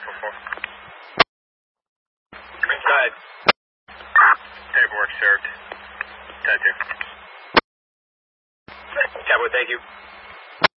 4. Go ahead. Paperwork served. 10-2. Cowboy, thank you.